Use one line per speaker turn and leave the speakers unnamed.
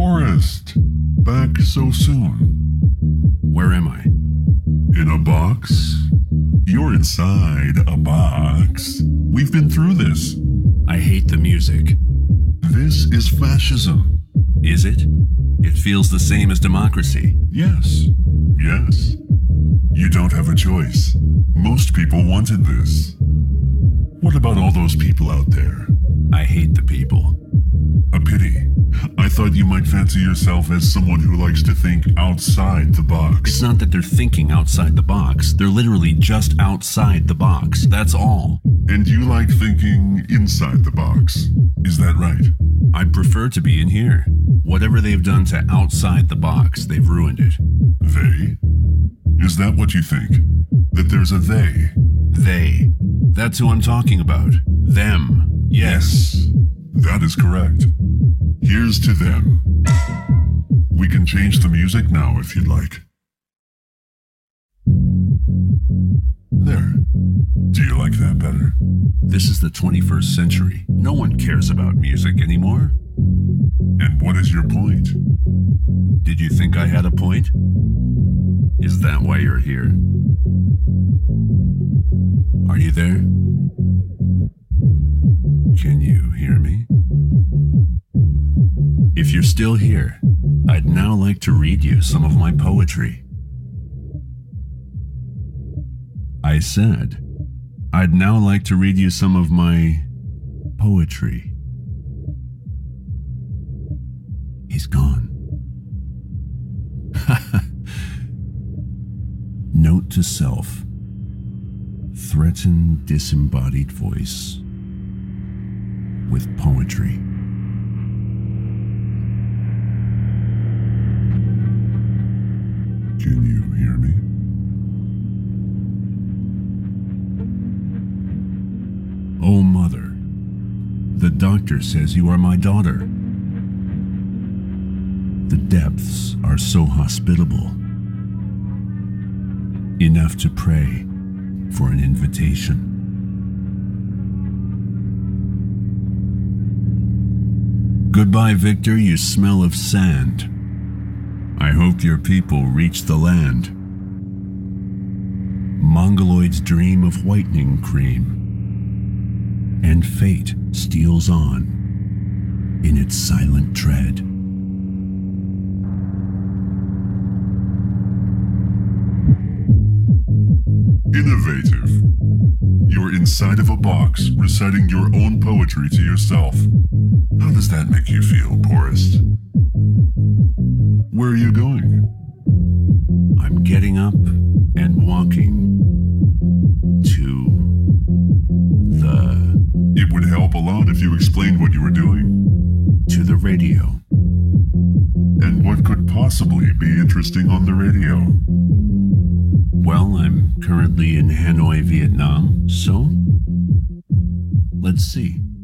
Forrest, back so soon.
Where am I?
In a box? You're inside a box. We've been through this.
I hate the music.
This is fascism.
Is it? It feels the same as democracy.
Yes. Yes. You don't have a choice. Most people wanted this. What about all those people out there?
I hate the people.
A pity. I thought you might fancy yourself as someone who likes to think outside the box.
It's not that they're thinking outside the box. They're literally just outside the box. That's all.
And you like thinking inside the box. Is that right?
I'd prefer to be in here. Whatever they've done to outside the box, they've ruined it.
They? Is that what you think? That there's a they?
They. That's who I'm talking about. Them. Yes.
That is correct. Here's to them. We can change the music now if you'd like. There. Do you like that better?
This is the 21st century. No one cares about music anymore.
And what is your point?
Did you think I had a point? Is that why you're here? Are you there? Can you hear me? If you're still here, I'd now like to read you some of my poetry. I said, I'd now like to read you some of my poetry. He's gone. Note to self. Threaten disembodied voice with poetry.
Can you hear me?
Oh, mother, the doctor says you are my daughter. The depths are so hospitable. Enough to pray for an invitation. Goodbye, Victor, you smell of sand. I hope your people reach the land. Mongoloids dream of whitening cream, and fate steals on in its silent tread.
Innovative. You're inside of a box, reciting your own poetry to yourself. How does that make you feel, Forrest? Where are you going?
I'm getting up and walking to the...
It would help a lot if you explained what you were doing.
to the radio.
And what could possibly be interesting on the radio?
Well, I'm currently in Hanoi, Vietnam, so let's see.